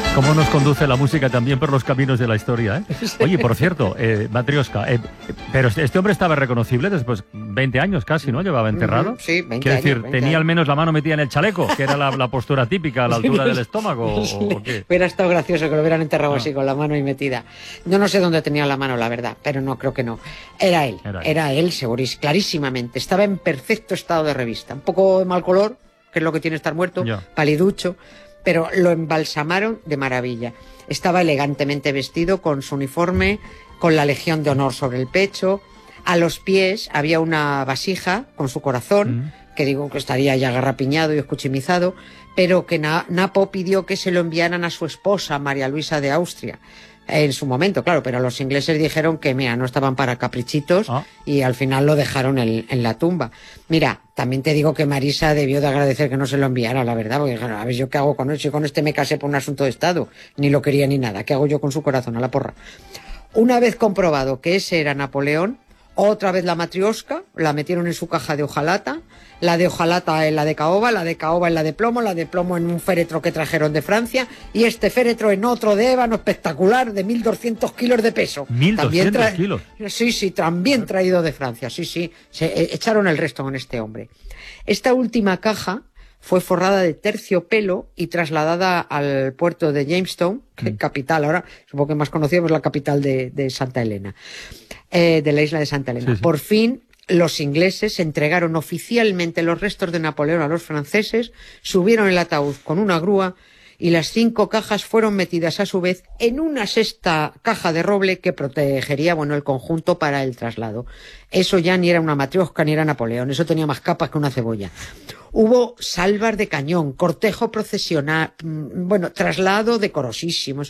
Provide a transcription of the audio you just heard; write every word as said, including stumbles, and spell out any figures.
Cómo nos conduce la música también por los caminos de la historia, ¿eh? Oye, por cierto, eh, Matrioska, eh, pero este hombre estaba reconocible después, veinte años casi, ¿no? Llevaba enterrado. Sí, veinte Quiero años. decir, veinte tenía años. al menos la mano metida en el chaleco, que era la, la postura típica, a la altura del estómago, ¿o, o qué? Hubiera estado gracioso que lo hubieran enterrado Ah. así, con la mano ahí metida. Yo no sé dónde tenía la mano, la verdad, pero no, creo que no. Era él, Era era él. él, segurísimo, clarísimamente. Estaba en perfecto estado de revista. Un poco de mal color, que es lo que tiene estar muerto, Ya. paliducho, pero lo embalsamaron de maravilla. Estaba elegantemente vestido con su uniforme, con la Legión de Honor sobre el pecho. A los pies había una vasija con su corazón, Mm. que digo que estaría ya garrapiñado y escuchimizado, pero que Na- Napo pidió que se lo enviaran a su esposa, María Luisa de Austria, en su momento, claro, pero los ingleses dijeron que, mira, no estaban para caprichitos Ah. y al final lo dejaron en, en la tumba. Mira, también te digo que Marisa debió de agradecer que no se lo enviara, la verdad, porque dijeron, a ver, ¿yo qué hago con eso? Y con este me casé por un asunto de Estado, ni lo quería ni nada, ¿qué hago yo con su corazón? A la porra. Una vez comprobado que ese era Napoleón, otra vez la Matrioska, la metieron en su caja de hojalata, la de hojalata en la de caoba, la de caoba en la de plomo, la de plomo en un féretro que trajeron de Francia, y este féretro en otro de ébano espectacular de mil doscientos kilos de peso. mil También doscientos tra- kilos. Sí, sí, también traído de Francia, sí, sí. Se eh, echaron el resto con este hombre. Esta última caja fue forrada de terciopelo y trasladada al puerto de Jamestown, que Mm. capital ahora, supongo que más conocido, es la capital de, de Santa Elena, eh, de la isla de Santa Elena. Sí, sí. Por fin, los ingleses entregaron oficialmente los restos de Napoleón a los franceses, subieron el ataúd con una grúa y las cinco cajas fueron metidas a su vez en una sexta caja de roble que protegería, bueno, el conjunto para el traslado. Eso ya ni era una Matrioska ni era Napoleón, eso tenía más capas que una cebolla. Hubo salvas de cañón, cortejo procesional, mm, bueno, traslado decorosísimo.